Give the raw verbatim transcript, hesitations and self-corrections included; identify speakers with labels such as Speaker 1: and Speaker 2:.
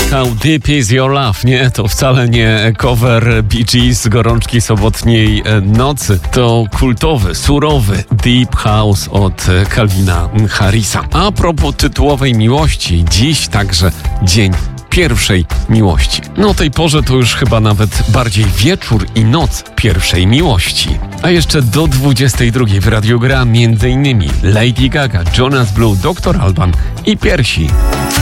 Speaker 1: Michał, Deep Is Your Love. Nie, to wcale nie cover Bee Gees z gorączki sobotniej nocy. To kultowy, surowy Deep House od Calvina Harrisa. A propos tytułowej miłości, dziś także dzień pierwszej miłości. No o tej porze to już chyba nawet bardziej wieczór i noc pierwszej miłości. A jeszcze do dwudziestej drugiej w radiu gra między innymi Lady Gaga, Jonas Blue, doktor Alban i Piersi.